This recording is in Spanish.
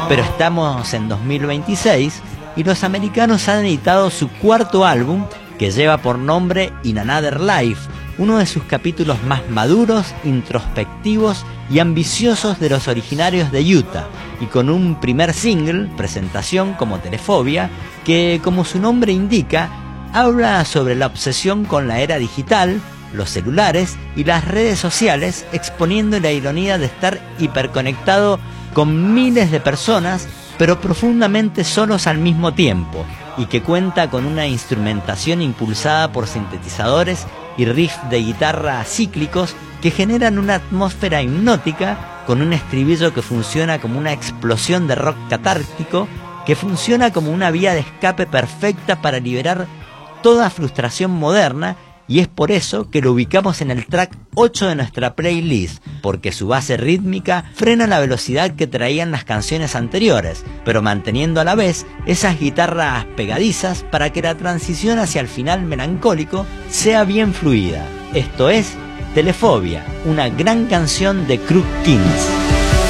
Pero estamos en 2026 y los americanos han editado su cuarto álbum, que lleva por nombre In Another Life, uno de sus capítulos más maduros, introspectivos y ambiciosos de los originarios de Utah, y con un primer single, presentación como Telefobia, que, como su nombre indica, habla sobre la obsesión con la era digital, los celulares y las redes sociales, exponiendo la ironía de estar hiperconectado con miles de personas, pero profundamente solos al mismo tiempo, y que cuenta con una instrumentación impulsada por sintetizadores y riffs de guitarra cíclicos que generan una atmósfera hipnótica, con un estribillo que funciona como una explosión de rock catártico, que funciona como una vía de escape perfecta para liberar toda frustración moderna. Y es por eso que lo ubicamos en el track 8 de nuestra playlist, porque su base rítmica frena la velocidad que traían las canciones anteriores, pero manteniendo a la vez esas guitarras pegadizas para que la transición hacia el final melancólico sea bien fluida. Esto es Telefobia, una gran canción de Crooked Kings.